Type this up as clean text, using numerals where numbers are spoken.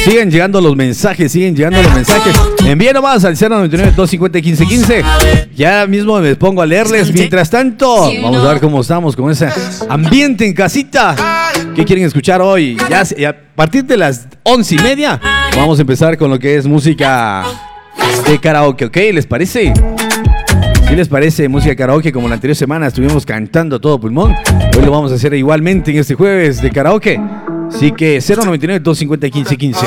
Siguen llegando los mensajes. Envíen nomás al 099-250-1515. Ya mismo me pongo a leerles. Mientras tanto, vamos a ver cómo estamos con ese ambiente en casita. ¿Qué quieren escuchar hoy? Ya a partir de las 11:30 vamos a empezar con lo que es música de karaoke, ¿ok? ¿Les parece? ¿Sí les parece música karaoke? Como la anterior semana estuvimos cantando a todo pulmón. Hoy lo vamos a hacer igualmente en este jueves de karaoke. Así que 099-250-1515.